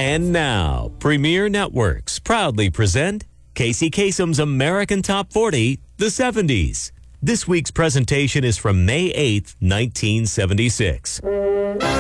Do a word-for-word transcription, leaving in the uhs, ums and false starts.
And now, Premier Networks proudly present Casey Kasem's American Top forty, the seventies. This week's presentation is from May eighth, nineteen seventy-six.